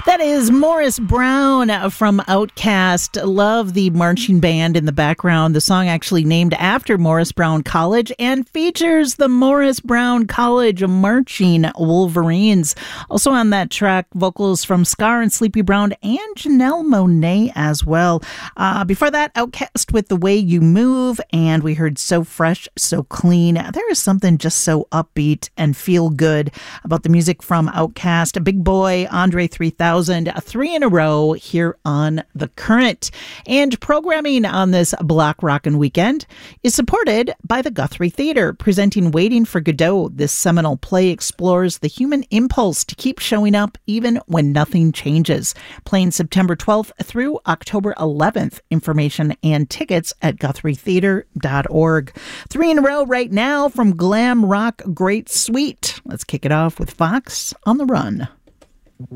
That is Morris Brown from Outkast. Love the marching band in the background. The song actually named after Morris Brown College and features the Morris Brown College Marching Wolverines. Also on that track, vocals from Scar and Sleepy Brown and Janelle Monáe as well. Before that, Outkast with The Way You Move, and we heard So Fresh, So Clean. There is something just so upbeat and feel good about the music from Outkast. Big Boy, Andre 3000, 3 in a row here on The Current. And programming on this Block Rockin' weekend is supported by the Guthrie Theatre, presenting Waiting for Godot. This seminal play explores the human impulse to keep showing up even when nothing changes. Playing September 12th through October 11th. Information and tickets at GuthrieTheatre.org. 3 in a row right now from glam rock Great Sweet. Let's kick it off with Fox on the Run.